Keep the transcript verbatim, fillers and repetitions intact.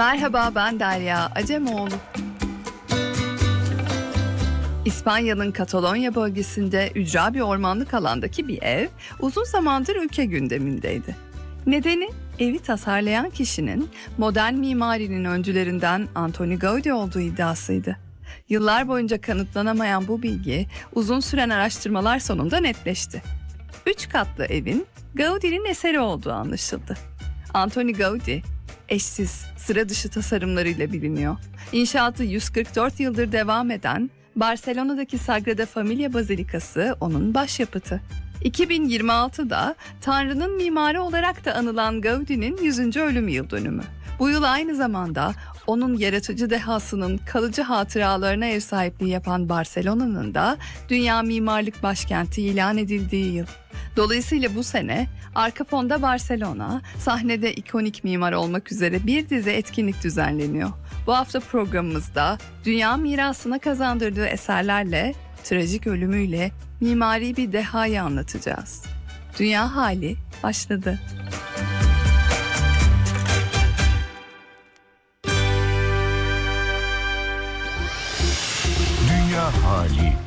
Merhaba, ben Derya Acemoğlu. İspanya'nın Katalonya bölgesinde ücra bir ormanlık alandaki bir ev uzun zamandır ülke gündemindeydi. Nedeni, evi tasarlayan kişinin modern mimarinin öncülerinden Antoni Gaudí olduğu iddiasıydı. Yıllar boyunca kanıtlanamayan bu bilgi uzun süren araştırmalar sonunda netleşti. Üç katlı evin Gaudí'nin eseri olduğu anlaşıldı. Antoni Gaudí, eşsiz, sıra dışı tasarımlarıyla biliniyor. İnşaatı yüz kırk dört yıldır devam eden Barcelona'daki Sagrada Familia Bazilikası onun başyapıtı. iki bin yirmi altıda Tanrı'nın mimarı olarak da anılan Gaudí'nin yüzüncü ölüm yıl dönümü. Bu yıl aynı zamanda onun yaratıcı dehasının kalıcı hatıralarına ev sahipliği yapan Barcelona'nın da Dünya Mimarlık Başkenti ilan edildiği yıl. Dolayısıyla bu sene arka fonda Barcelona, sahnede ikonik mimar olmak üzere bir dizi etkinlik düzenleniyor. Bu hafta programımızda dünya mirasına kazandırdığı eserlerle, trajik ölümüyle mimari bir dehayı anlatacağız. Dünya Hali başladı. Dünya Hali.